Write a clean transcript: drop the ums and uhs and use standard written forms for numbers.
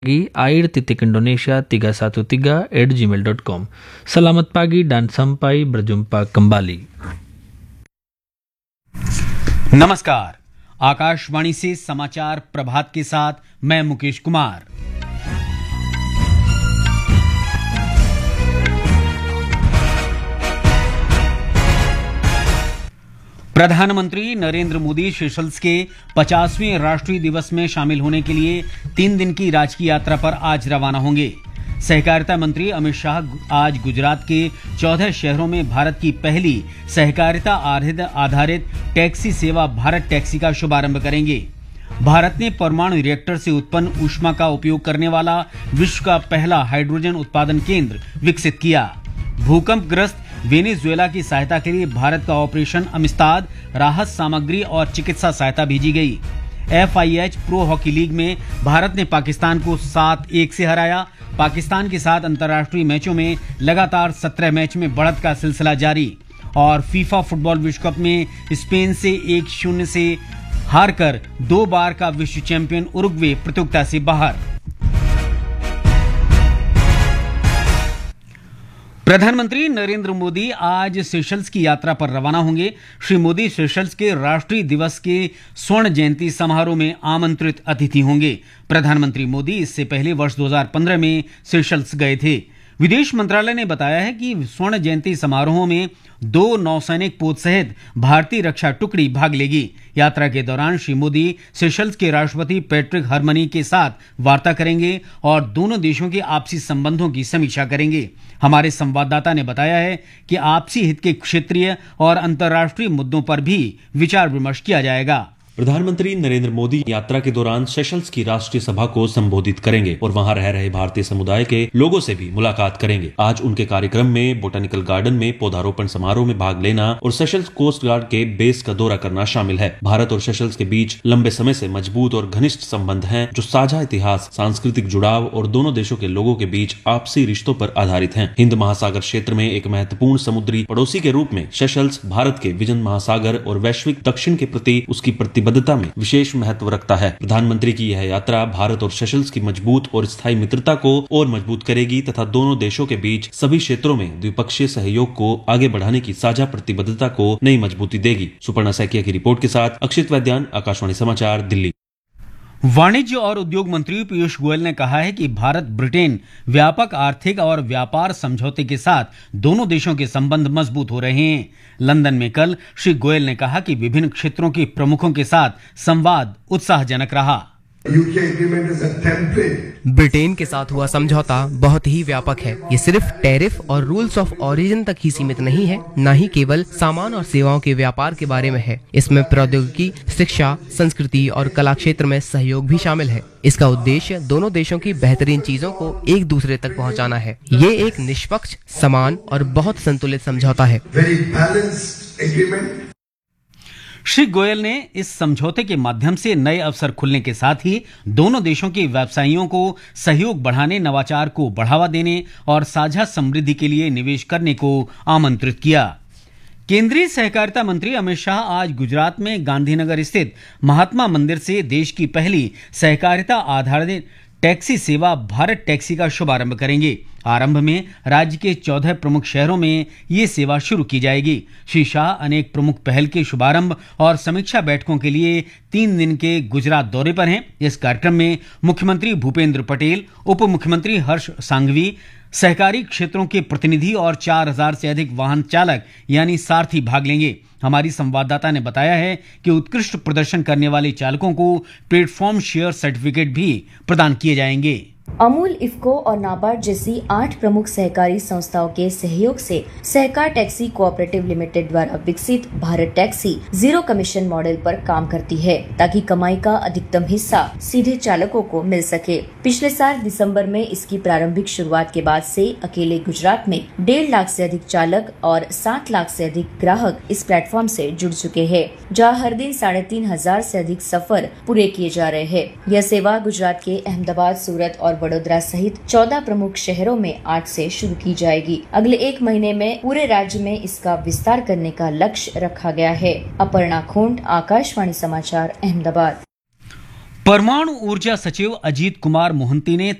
aid.indonesia3113@gmail.com. Selamat pagi dan sampai berjumpa kembali. नमस्कार, आकाशवाणी से समाचार प्रभात के साथ मैं मुकेश कुमार। प्रधानमंत्री नरेंद्र मोदी सेशल्स के 50वें राष्ट्रीय दिवस में शामिल होने के लिए 3 दिन की राजकीय यात्रा पर आज रवाना होंगे। सहकारिता मंत्री अमित शाह आज गुजरात के 14 शहरों में भारत की पहली सहकारिता आधारित टैक्सी सेवा भारत टैक्सी का शुभारंभ करेंगे। भारत ने परमाणु रिएक्टर से उत्पन्न ऊष्मा का उपयोग करने वाला विश्व का पहला हाइड्रोजन उत्पादन केंद्र विकसित किया। भूकंपग्रस्त वेनेजुएला की सहायता के लिए भारत का ऑपरेशन अमिस्ताद राहत सामग्री और चिकित्सा सहायता भेजी गई। FIH प्रो हॉकी लीग में भारत ने पाकिस्तान को 7-1 से हराया। पाकिस्तान के साथ अंतर्राष्ट्रीय मैचों में लगातार 17 मैच में बढ़त का सिलसिला जारी। और फीफा फुटबॉल विश्व कप में स्पेन से 1-0 से हारकर 2 बार का विश्व चैंपियन उरुग्वे प्रतियोगिता से बाहर। प्रधानमंत्री नरेंद्र मोदी आज सेशल्स की यात्रा पर रवाना होंगे। श्री मोदी सेशल्स के राष्ट्रीय दिवस के स्वर्ण जयंती समारोह में आमंत्रित अतिथि होंगे। प्रधानमंत्री मोदी इससे पहले वर्ष 2015 में सेशल्स गए थे। विदेश मंत्रालय ने बताया है कि स्वर्ण जयंती समारोह में 2 नौसैनिक पोत सहित भारतीय रक्षा टुकड़ी भाग लेगी। यात्रा के दौरान श्री मोदी सेशल्स के राष्ट्रपति पैट्रिक हरमनी के साथ वार्ता करेंगे और दोनों देशों के आपसी संबंधों की समीक्षा करेंगे। हमारे संवाददाता ने बताया है कि आपसी हित के क्षेत्रीय और अंतर्राष्ट्रीय मुद्दों पर भी विचार विमर्श किया जाएगा। प्रधानमंत्री नरेंद्र मोदी यात्रा के दौरान सेशल्स की राष्ट्रीय सभा को संबोधित करेंगे और वहां रह रहे भारतीय समुदाय के लोगों से भी मुलाकात करेंगे। आज उनके कार्यक्रम में बोटेनिकल गार्डन में पौधारोपण समारोह में भाग लेना और सेशल्स कोस्ट गार्ड के बेस का दौरा करना शामिल है। भारत और सेशल्स के बीच लंबे समय से मजबूत और घनिष्ठ संबंध हैं, जो साझा इतिहास, सांस्कृतिक जुड़ाव और दोनों देशों के लोगों के बीच आपसी रिश्तों पर आधारित हैं। हिंद महासागर क्षेत्र में एक महत्वपूर्ण समुद्री पड़ोसी के रूप में सेशल्स भारत के विजन महासागर और वैश्विक दक्षिण के प्रति उसकी प्रतिबद्धता में विशेष महत्व रखता है। प्रधानमंत्री की यह यात्रा भारत और सेशल्स की मजबूत और स्थायी मित्रता को और मजबूत करेगी तथा दोनों देशों के बीच सभी क्षेत्रों में द्विपक्षीय सहयोग को आगे बढ़ाने की साझा प्रतिबद्धता को नई मजबूती देगी। सुपर्णा सैकिया की रिपोर्ट के साथ अक्षित वैद्यान, आकाशवाणी समाचार, दिल्ली। वाणिज्य और उद्योग मंत्री पीयूष गोयल ने कहा है कि भारत ब्रिटेन व्यापक आर्थिक और व्यापार समझौते के साथ दोनों देशों के संबंध मजबूत हो रहे हैं। लंदन में कल श्री गोयल ने कहा कि विभिन्न क्षेत्रों के प्रमुखों के साथ संवाद उत्साहजनक रहा। ब्रिटेन के साथ हुआ समझौता बहुत ही व्यापक है। ये सिर्फ टैरिफ और रूल्स ऑफ ओरिजिन तक ही सीमित नहीं है, न ही केवल सामान और सेवाओं के व्यापार के बारे में है। इसमें प्रौद्योगिकी, शिक्षा, संस्कृति और कला क्षेत्र में सहयोग भी शामिल है। इसका उद्देश्य दोनों देशों की बेहतरीन चीजों को एक दूसरे तक पहुंचाना है। ये एक निष्पक्ष, समान और बहुत संतुलित समझौता है। श्री गोयल ने इस समझौते के माध्यम से नए अवसर खुलने के साथ ही दोनों देशों के व्यवसायियों को सहयोग बढ़ाने, नवाचार को बढ़ावा देने और साझा समृद्धि के लिए निवेश करने को आमंत्रित किया। केंद्रीय सहकारिता मंत्री अमित शाह आज गुजरात में गांधीनगर स्थित महात्मा मंदिर से देश की पहली सहकारिता आधारित टैक्सी सेवा भारत टैक्सी का शुभारंभ करेंगे। आरंभ में राज्य के 14 प्रमुख शहरों में ये सेवा शुरू की जाएगी। श्री शाह अनेक प्रमुख पहल के शुभारंभ और समीक्षा बैठकों के लिए 3 दिन के गुजरात दौरे पर हैं। इस कार्यक्रम में मुख्यमंत्री भूपेंद्र पटेल, उप मुख्यमंत्री हर्ष सांघवी, सहकारी क्षेत्रों के प्रतिनिधि और 4000 से अधिक वाहन चालक यानी सारथी भाग लेंगे। हमारी संवाददाता ने बताया है कि उत्कृष्ट प्रदर्शन करने वाले चालकों को प्लेटफॉर्म शेयर सर्टिफिकेट भी प्रदान किए जाएंगे। अमूल, इफ्को और नाबार्ड जैसी 8 प्रमुख सहकारी संस्थाओं के सहयोग से सहकार टैक्सी कोऑपरेटिव लिमिटेड द्वारा विकसित भारत टैक्सी 0 कमीशन मॉडल पर काम करती है, ताकि कमाई का अधिकतम हिस्सा सीधे चालकों को मिल सके। पिछले साल दिसंबर में इसकी प्रारंभिक शुरुआत के बाद से अकेले गुजरात में 1.5 लाख से अधिक चालक और 7 लाख से अधिक ग्राहक इस प्लेटफॉर्म से जुड़ चुके हैं, जहां हर दिन 3,500 से अधिक सफर पूरे किए जा रहे हैं। यह सेवा गुजरात के अहमदाबाद, सूरत और वडोदरा सहित 14 प्रमुख शहरों में 8 से शुरू की जाएगी। अगले 1 महीने में पूरे राज्य में इसका विस्तार करने का लक्ष्य रखा गया है। अपर्णा खोंड, आकाशवाणी समाचार, अहमदाबाद। परमाणु ऊर्जा सचिव अजीत कुमार मोहंती ने